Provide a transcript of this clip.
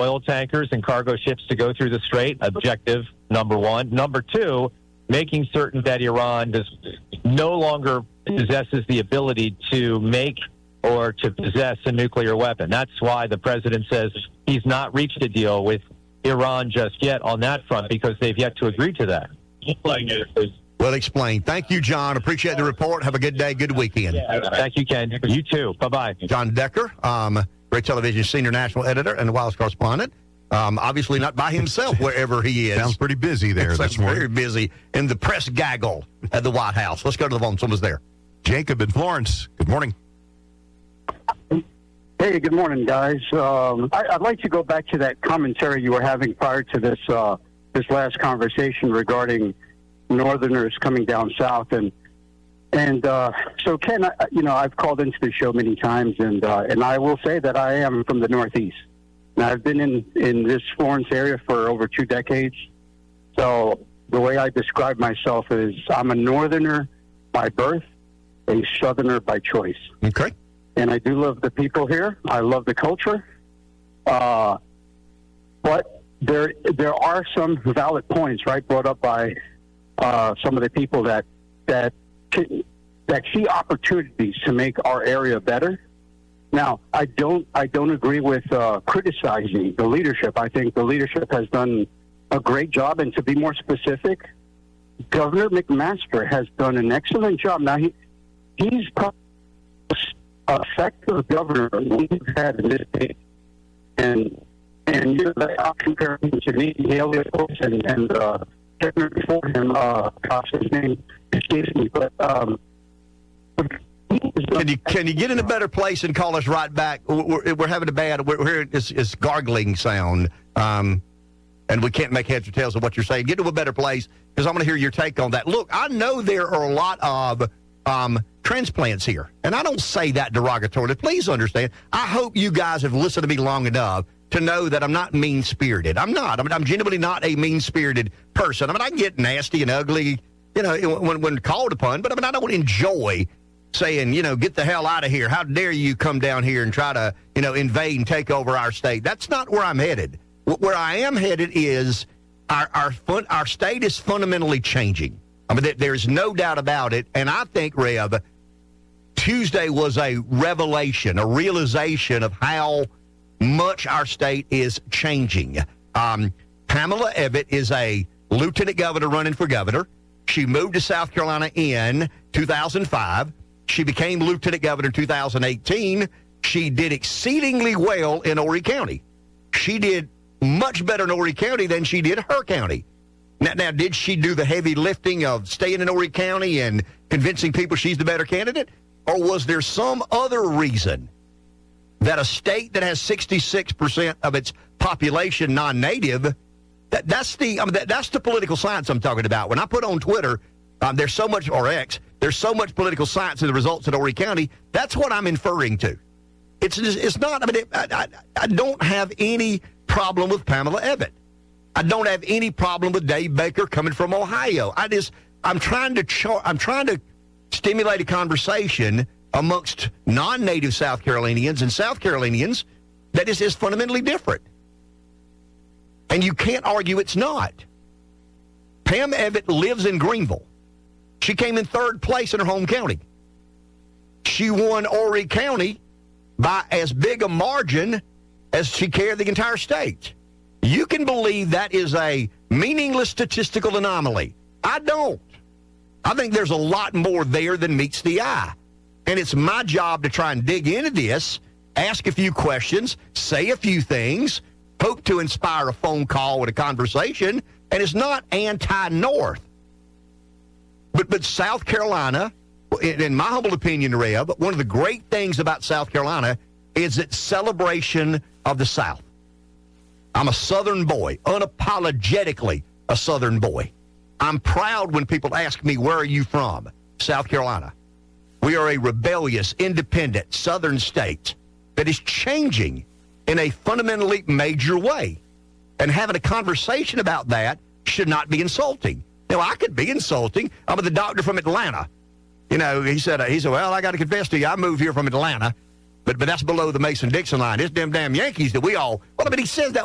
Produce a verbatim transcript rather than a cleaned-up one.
oil tankers and cargo ships to go through the strait. Objective number one. Number two, making certain that Iran does no longer possesses the ability to make or to possess a nuclear weapon. That's why the president says he's not reached a deal with Iran just yet on that front, because they've yet to agree to that. Well explained. Thank you, John. Appreciate the report. Have a good day, good weekend. Thank you, Ken. You too. Bye-bye. John Decker, um, Great Television senior national editor and White House correspondent. Um, obviously not by himself wherever he is. Sounds pretty busy there Sounds this morning. very busy in the press gaggle at the White House. Let's go to the phone. Someone's there. Jacob in Florence. Good morning. Hey, good morning, guys. Um, I, I'd like to go back to that commentary you were having prior to this uh, this last conversation regarding Northerners coming down south, and and uh, so Ken, I, you know, I've called into the show many times, and uh, and I will say that I am from the Northeast. Now, I've been in in this Florence area for over two decades. So the way I describe myself is I'm a Northerner by birth, a Southerner by choice. Okay. And I do love the people here. I love the culture. Uh, but there there are some valid points, right, brought up by uh, some of the people that that that see opportunities to make our area better. Now, I don't I don't agree with uh, criticizing the leadership. I think the leadership has done a great job. And to be more specific, Governor McMaster has done an excellent job. Now, he he's probably effective governor we've had in this state, and and you know, I'll compare him to me, Haley, of course, and and uh, governor before him. Uh, gosh, his name escapes me, but um, can you can you get in a better place and call us right back? We're, we're having a bad. We're, we're hearing this, this gargling sound, um, and we can't make heads or tails of what you're saying. Get to a better place, because I'm going to hear your take on that. Look, I know there are a lot of um. transplants here. And I don't say that derogatorily. Please understand. I hope you guys have listened to me long enough to know that I'm not mean-spirited. I'm not. I mean, I'm genuinely not a mean-spirited person. I mean, I get nasty and ugly, you know, when, when called upon, but I mean, I don't enjoy saying, you know, get the hell out of here. How dare you come down here and try to, you know, invade and take over our state. That's not where I'm headed. Where I am headed is our our, fun, our state is fundamentally changing. I mean, there's no doubt about it. And I think, Rev, Tuesday was a revelation, a realization of how much our state is changing. Um, Pamela Abbott is a lieutenant governor running for governor. She moved to South Carolina in two thousand five. She became lieutenant governor in two thousand eighteen. She did exceedingly well in Horry County. She did much better in Horry County than she did her county. Now, now, did she do the heavy lifting of staying in Horry County and convincing people she's the better candidate? Or was there some other reason that a state that has sixty-six percent of its population non-native, that, that's the I mean, that, that's the political science I'm talking about. When I put on Twitter, um, there's so much, or X, there's so much political science in the results in Horry County, that's what I'm inferring to. It's it's not, I mean, it, I, I, I don't have any problem with Pamela Abbott. I don't have any problem with Dave Baker coming from Ohio. I just, I'm trying to, char- I'm trying to stimulate a conversation amongst non-native South Carolinians and South Carolinians that is, is fundamentally different. And you can't argue it's not. Pam Abbott lives in Greenville. She came in third place in her home county. She won Horry County by as big a margin as she carried the entire state. You can believe that is a meaningless statistical anomaly. I don't. I think there's a lot more there than meets the eye. And it's my job to try and dig into this, ask a few questions, say a few things, hope to inspire a phone call and a conversation, and it's not anti-North. But but South Carolina, in, in my humble opinion, Rev, one of the great things about South Carolina is its celebration of the South. I'm a Southern boy, unapologetically a Southern boy. I'm proud when people ask me, where are you from? South Carolina. We are a rebellious, independent Southern state that is changing in a fundamentally major way. And having a conversation about that should not be insulting. Now, I could be insulting. I'm the doctor from Atlanta. You know, he said, uh, he said, well, I got to confess to you, I moved here from Atlanta, but but that's below the Mason-Dixon line. It's them damn Yankees that we all, well, I mean, he says that